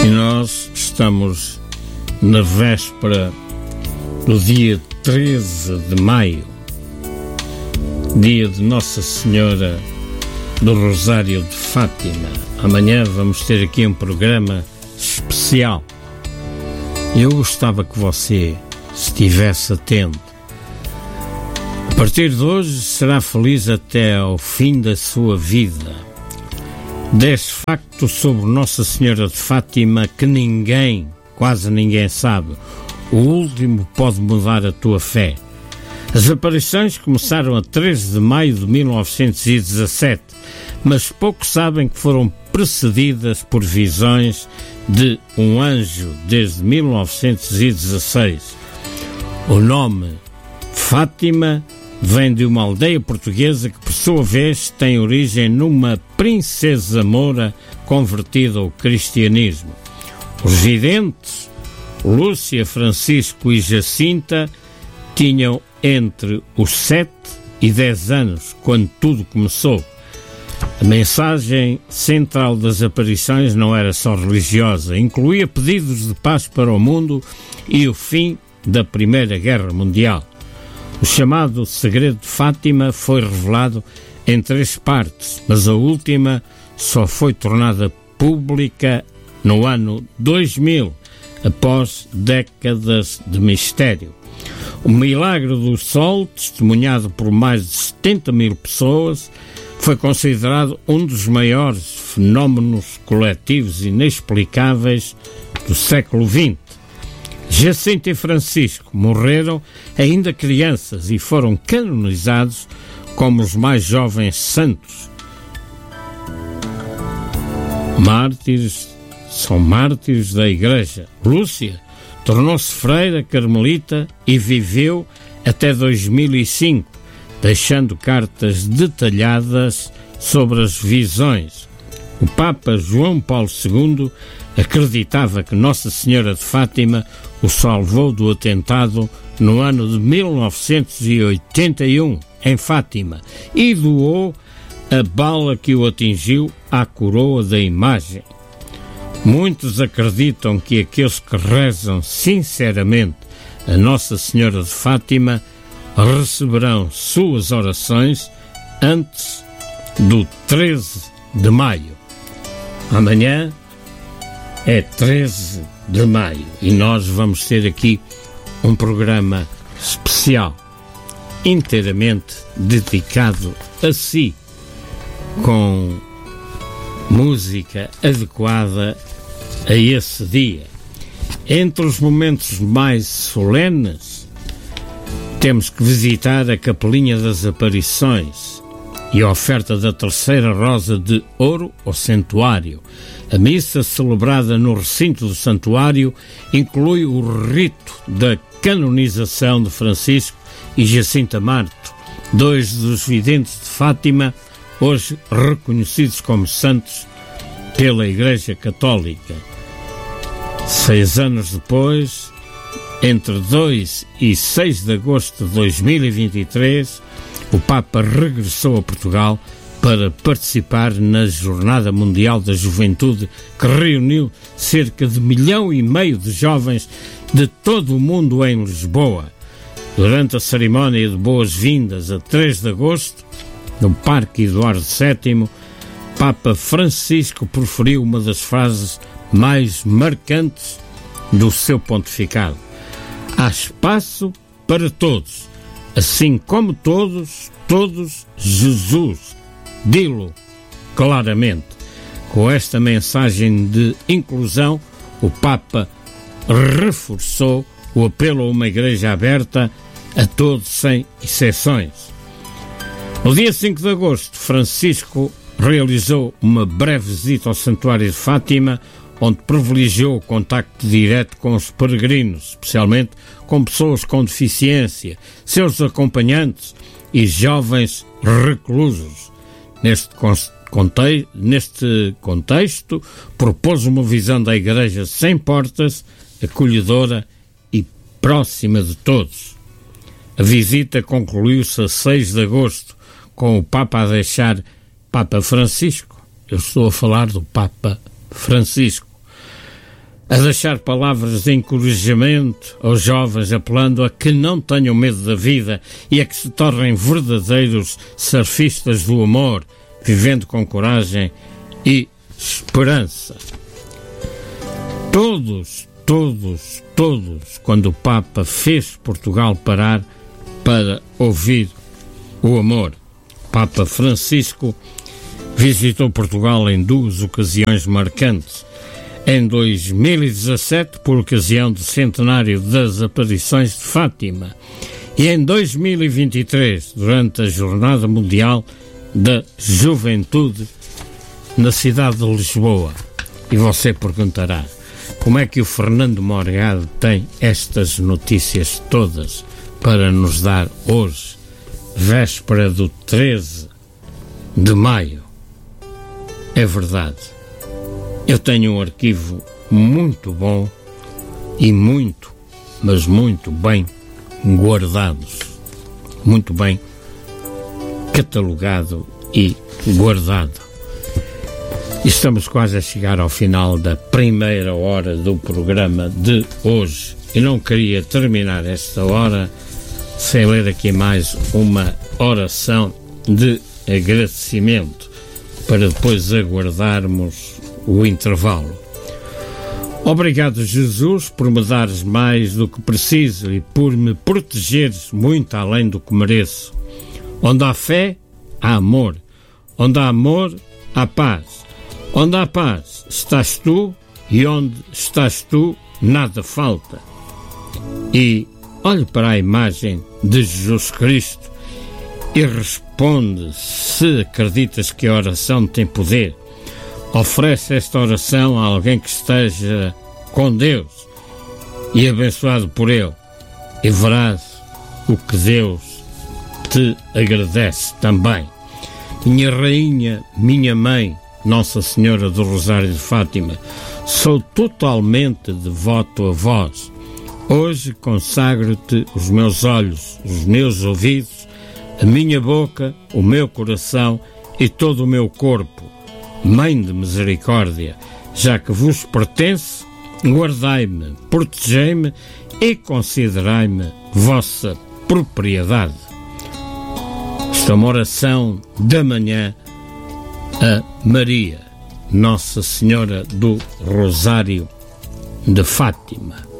E nós estamos na véspera do dia 13 de maio, dia de Nossa Senhora do Rosário de Fátima. Amanhã vamos ter aqui um programa especial. Eu gostava que você estivesse atento. A partir de hoje será feliz até ao fim da sua vida. 10 factos sobre Nossa Senhora de Fátima que ninguém, quase ninguém sabe. O último pode mudar a tua fé. As aparições começaram a 13 de maio de 1917, mas poucos sabem que foram precedidas por visões de um anjo desde 1916. O nome Fátima vem de uma aldeia portuguesa que, por sua vez, tem origem numa princesa moura convertida ao cristianismo. Os videntes, Lúcia, Francisco e Jacinta, tinham entre os 7 e 10 anos quando tudo começou. A mensagem central das aparições não era só religiosa, incluía pedidos de paz para o mundo e o fim da Primeira Guerra Mundial. O chamado Segredo de Fátima foi revelado em 3 partes, mas a última só foi tornada pública no ano 2000, após décadas de mistério. O milagre do Sol, testemunhado por mais de 70 mil pessoas, foi considerado um dos maiores fenómenos coletivos inexplicáveis do século XX. Jacinta e Francisco morreram ainda crianças e foram canonizados como os mais jovens santos. São mártires da Igreja. Lúcia tornou-se freira carmelita e viveu até 2005, deixando cartas detalhadas sobre as visões. O Papa João Paulo II acreditava que Nossa Senhora de Fátima o salvou do atentado no ano de 1981, em Fátima, e doou a bala que o atingiu à coroa da imagem. Muitos acreditam que aqueles que rezam sinceramente a Nossa Senhora de Fátima receberão suas orações antes do 13 de maio. Amanhã é 13 de maio e nós vamos ter aqui um programa especial, inteiramente dedicado a si, com música adequada a esse dia. Entre os momentos mais solenes, temos que visitar a Capelinha das Aparições e a oferta da terceira rosa de ouro ao santuário. A missa celebrada no recinto do santuário inclui o rito da canonização de Francisco e Jacinta Marto, 2 dos videntes de Fátima, hoje reconhecidos como santos pela Igreja Católica. 6 anos depois, entre 2 e 6 de agosto de 2023, o Papa regressou a Portugal para participar na Jornada Mundial da Juventude, que reuniu cerca de 1,5 milhão de jovens de todo o mundo em Lisboa. Durante a cerimónia de boas-vindas a 3 de agosto, no Parque Eduardo VII, Papa Francisco proferiu uma das frases mais marcantes do seu pontificado: há espaço para todos, assim como todos, Jesus. Dilo claramente. Com esta mensagem de inclusão, o Papa reforçou o apelo a uma igreja aberta a todos, sem exceções. No dia 5 de agosto, Francisco realizou uma breve visita ao Santuário de Fátima, onde privilegiou o contacto direto com os peregrinos, especialmente com pessoas com deficiência, seus acompanhantes e jovens reclusos. Neste contexto, propôs uma visão da Igreja sem portas, acolhedora e próxima de todos. A visita concluiu-se a 6 de agosto, com o Papa a deixar – eu estou a falar do Papa Francisco, a deixar palavras de encorajamento aos jovens, apelando a que não tenham medo da vida e a que se tornem verdadeiros surfistas do amor, vivendo com coragem e esperança. Todos, quando o Papa fez Portugal parar para ouvir o amor. Papa Francisco visitou Portugal em duas ocasiões marcantes. Em 2017, por ocasião do centenário das aparições de Fátima, e em 2023, durante a Jornada Mundial da Juventude na cidade de Lisboa. E você perguntará, como é que o Fernando Morgado tem estas notícias todas para nos dar hoje, véspera do 13 de maio? É verdade. Eu tenho um arquivo muito bom e mas muito bem guardados. Muito bem catalogado e guardado. Estamos quase a chegar ao final da primeira hora do programa de hoje. E não queria terminar esta hora sem ler aqui mais uma oração de agradecimento para depois aguardarmos o intervalo. Obrigado, Jesus, por me dares mais do que preciso e por me protegeres muito além do que mereço. Onde há fé, há amor. Onde há amor, há paz. Onde há paz, estás tu, e onde estás tu, nada falta. E olhe para a imagem de Jesus Cristo e responde se acreditas que a oração tem poder. Oferece esta oração a alguém que esteja com Deus e abençoado por Ele, e verás o que Deus te agradece também. Minha Rainha, minha Mãe, Nossa Senhora do Rosário de Fátima, sou totalmente devoto a vós. Hoje consagro-te os meus olhos, os meus ouvidos, a minha boca, o meu coração e todo o meu corpo. Mãe de misericórdia, já que vos pertence, guardai-me, protegei-me e considerai-me vossa propriedade. Esta é uma oração da manhã a Maria, Nossa Senhora do Rosário de Fátima.